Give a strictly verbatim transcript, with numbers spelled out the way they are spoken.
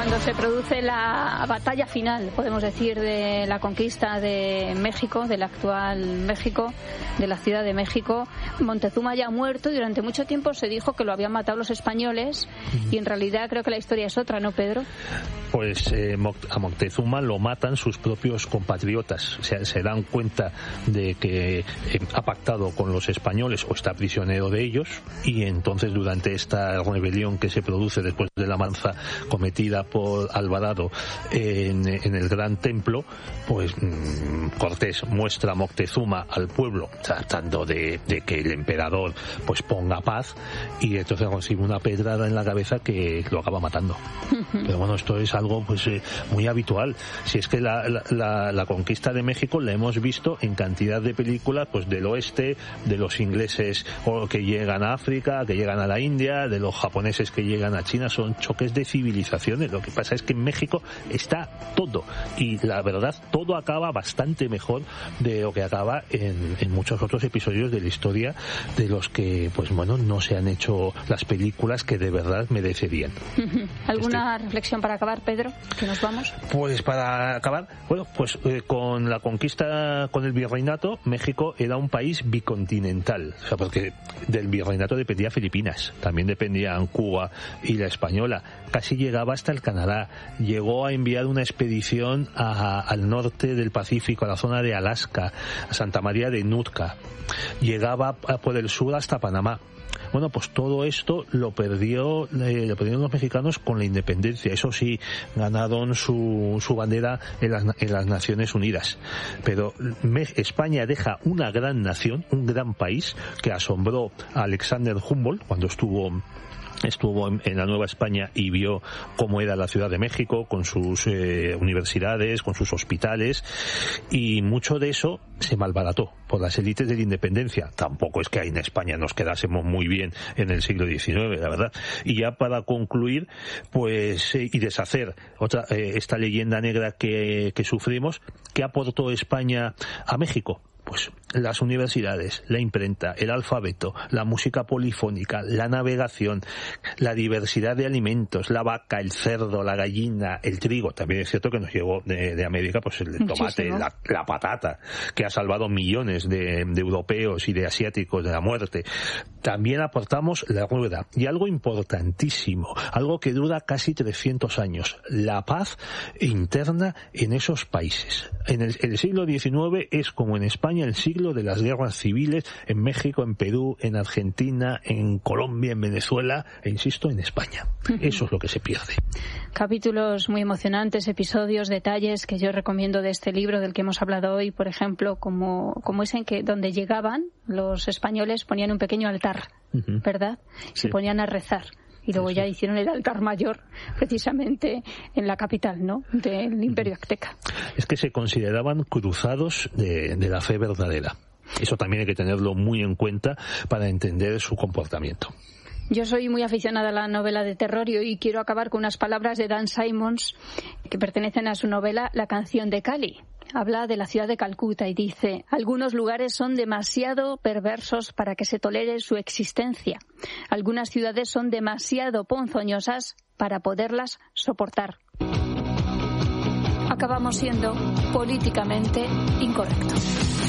Cuando se produce la batalla final, podemos decir, de la conquista de México, del actual México, de la Ciudad de México, Montezuma ya ha muerto y durante mucho tiempo se dijo que lo habían matado los españoles y en realidad creo que la historia es otra, ¿no, Pedro? Pues eh, a Moctezuma lo matan sus propios compatriotas. O sea, se dan cuenta de que eh, ha pactado con los españoles o está prisionero de ellos, y entonces durante esta rebelión que se produce después de la matanza cometida por Alvarado en, en el Gran Templo, pues mmm, Cortés muestra a Moctezuma al pueblo tratando de, de que el emperador pues ponga paz, y entonces recibe una pedrada en la cabeza que lo acaba matando. Pero bueno, esto es algo pues eh, muy habitual. Si es que la, la, la, la conquista de México la hemos visto en cantidad de películas pues del oeste, de los ingleses o que llegan a África, que llegan a la India, de los japoneses que llegan a China. Son choques de civilizaciones. Lo que pasa es que en México está todo, y la verdad todo acaba bastante mejor de lo que acaba en, en muchos otros episodios de la historia, de los que pues bueno no se han hecho las películas que de verdad merecerían. ¿Alguna este... reflexión para acabar, Pedro? ¿Que nos vamos? Pues para acabar, bueno, pues eh, con la conquista, con el virreinato, México era un país bicontinental, o sea, porque del virreinato dependía Filipinas, también dependían Cuba y la Española, casi llegaba hasta el Canadá, llegó a enviar una expedición a, al norte del Pacífico, a la zona de Alaska, a Santa María de Nootka, llegaba por el sur hasta Panamá. Bueno, pues todo esto lo perdió, eh, lo perdieron los mexicanos con la independencia. Eso sí, ganaron su, su bandera en las, en las Naciones Unidas. Pero me, España deja una gran nación, un gran país, que asombró a Alexander Humboldt cuando estuvo estuvo en, en la Nueva España y vio cómo era la Ciudad de México con sus eh, universidades, con sus hospitales, y mucho de eso se malbarató por las élites de la independencia. Tampoco es que en España nos quedásemos muy bien en el siglo diecinueve, la verdad. Y ya para concluir, pues eh, y deshacer otra eh, esta leyenda negra que, que sufrimos, ¿qué aportó España a México? Pues las universidades, la imprenta, el alfabeto, la música polifónica, la navegación, la diversidad de alimentos, la vaca, el cerdo, la gallina, el trigo. También es cierto que nos llegó de, de América pues el tomate, la, la patata, que ha salvado millones de, de europeos y de asiáticos de la muerte. También aportamos la rueda. Y algo importantísimo, algo que dura casi trescientos años, la paz interna en esos países. En el, el siglo diecinueve es como en España el siglo de las guerras civiles, en México, en Perú, en Argentina, en Colombia, en Venezuela e insisto, en España. Eso es lo que se pierde. Capítulos muy emocionantes, episodios, detalles que yo recomiendo de este libro del que hemos hablado hoy, por ejemplo, como, como es en que donde llegaban los españoles ponían un pequeño altar, uh-huh. ¿verdad? Sí. Se ponían a rezar. Y luego ya hicieron el altar mayor, precisamente en la capital, ¿no?, del Imperio Azteca. Es que se consideraban cruzados de, de la fe verdadera. Eso también hay que tenerlo muy en cuenta para entender su comportamiento. Yo soy muy aficionada a la novela de terror y hoy quiero acabar con unas palabras de Dan Simmons que pertenecen a su novela La canción de Cali. Habla de la ciudad de Calcuta y dice: algunos lugares son demasiado perversos para que se tolere su existencia. Algunas ciudades son demasiado ponzoñosas para poderlas soportar. Acabamos siendo políticamente incorrectos.